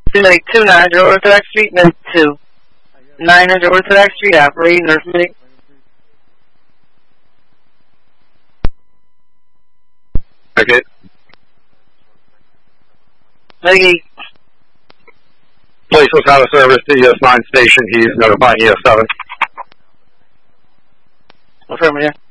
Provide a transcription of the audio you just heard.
292 900 Orthodox Street, and 2 900 Orthodox Street, operating North Medic. Okay. Medic. Police was out of service to ES9 station. He's notifying ES7. Affirmative.